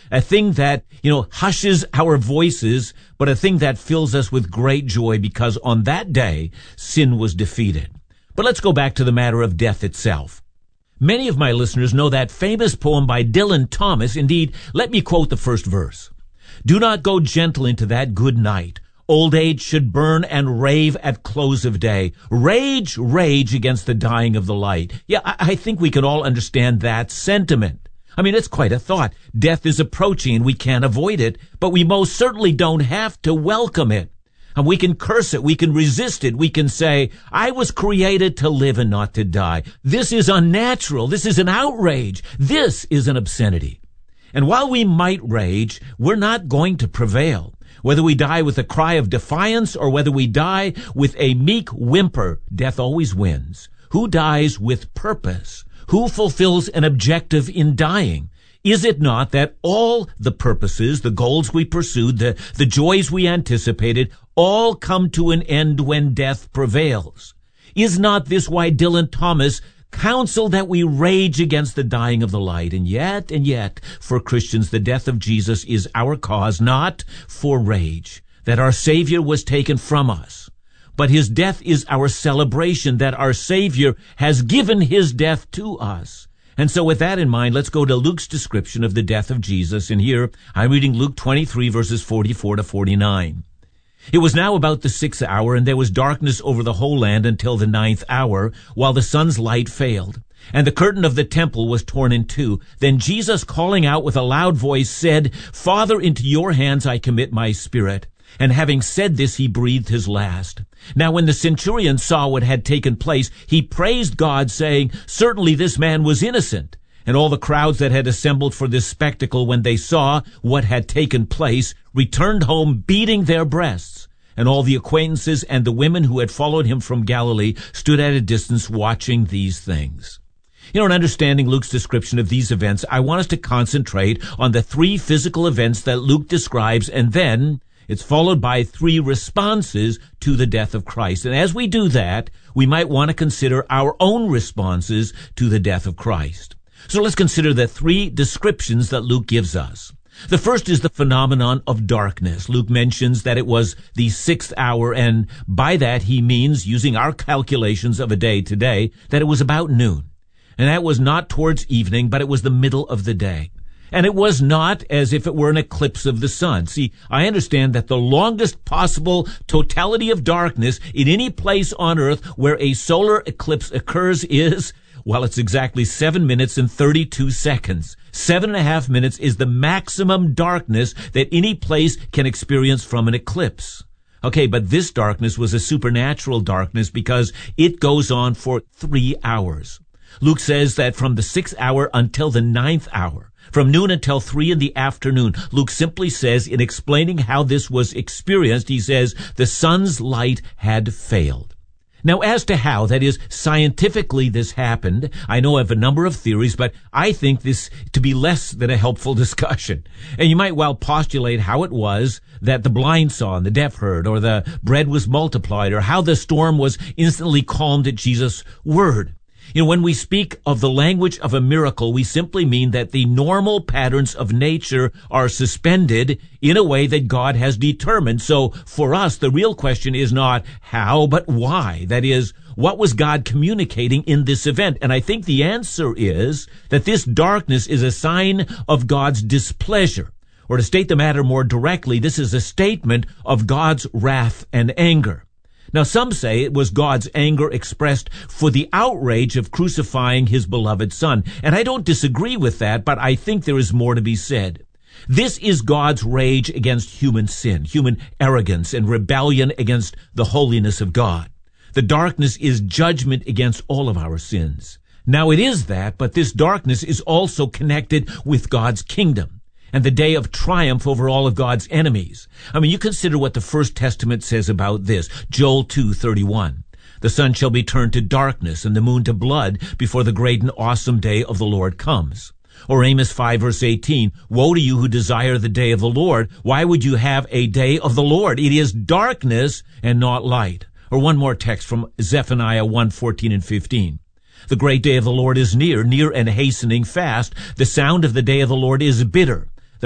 a thing that, hushes our voices, but a thing that fills us with great joy because on that day, sin was defeated. But let's go back to the matter of death itself. Many of my listeners know that famous poem by Dylan Thomas. Indeed, let me quote the first verse. Do not go gentle into that good night. Old age should burn and rave at close of day. Rage, rage against the dying of the light. Yeah, I think we can all understand that sentiment. I mean, it's quite a thought. Death is approaching and we can't avoid it, but we most certainly don't have to welcome it. And we can curse it. We can resist it. We can say, I was created to live and not to die. This is unnatural. This is an outrage. This is an obscenity. And while we might rage, we're not going to prevail. Whether we die with a cry of defiance or whether we die with a meek whimper, death always wins. Who dies with purpose? Who fulfills an objective in dying? Is it not that all the purposes, the goals we pursued, the joys we anticipated, all come to an end when death prevails? Is not this why Dylan Thomas counseled that we rage against the dying of the light? And yet, for Christians, the death of Jesus is our cause, not for rage, that our Savior was taken from us. But his death is our celebration, that our Savior has given his death to us. And so with that in mind, let's go to Luke's description of the death of Jesus. And here I'm reading Luke 23, verses 44 to 49. It was now about the 6th hour, and there was darkness over the whole land until the 9th hour, while the sun's light failed. And the curtain of the temple was torn in two. Then Jesus, calling out with a loud voice, said, Father, into your hands I commit my spirit. And having said this, he breathed his last. Now when the centurion saw what had taken place, he praised God, saying, Certainly this man was innocent. And all the crowds that had assembled for this spectacle, when they saw what had taken place, returned home beating their breasts. And all the acquaintances and the women who had followed him from Galilee stood at a distance watching these things. In understanding Luke's description of these events, I want us to concentrate on the three physical events that Luke describes, and then it's followed by three responses to the death of Christ. And as we do that, we might want to consider our own responses to the death of Christ. So let's consider the three descriptions that Luke gives us. The first is the phenomenon of darkness. Luke mentions that it was the 6th hour, and by that he means, using our calculations of a day today, that it was about noon. And that was not towards evening, but it was the middle of the day. And it was not as if it were an eclipse of the sun. See, I understand that the longest possible totality of darkness in any place on earth where a solar eclipse occurs is, well, it's exactly 7 minutes and 32 seconds. 7.5 minutes is the maximum darkness that any place can experience from an eclipse. Okay, but this darkness was a supernatural darkness because it goes on for 3 hours. Luke says that from the 6th hour until the 9th hour, from noon until 3 in the afternoon, Luke simply says, in explaining how this was experienced, he says, the sun's light had failed. Now, as to how, that is, scientifically this happened, I know of a number of theories, but I think this to be less than a helpful discussion. And you might well postulate how it was that the blind saw and the deaf heard, or the bread was multiplied, or how the storm was instantly calmed at Jesus' word. When we speak of the language of a miracle, we simply mean that the normal patterns of nature are suspended in a way that God has determined. So for us, the real question is not how, but why. That is, what was God communicating in this event? And I think the answer is that this darkness is a sign of God's displeasure. Or to state the matter more directly, this is a statement of God's wrath and anger. Now, some say it was God's anger expressed for the outrage of crucifying his beloved Son. And I don't disagree with that, but I think there is more to be said. This is God's rage against human sin, human arrogance, and rebellion against the holiness of God. The darkness is judgment against all of our sins. Now, it is that, but this darkness is also connected with God's kingdom and the day of triumph over all of God's enemies. I mean, you consider what the First Testament says about this. Joel 2:31. The sun shall be turned to darkness and the moon to blood before the great and awesome day of the Lord comes. Or Amos 5 verse 18. Woe to you who desire the day of the Lord. Why would you have a day of the Lord? It is darkness and not light. Or one more text from Zephaniah 1:14 and 15. The great day of the Lord is near, near and hastening fast. The sound of the day of the Lord is bitter.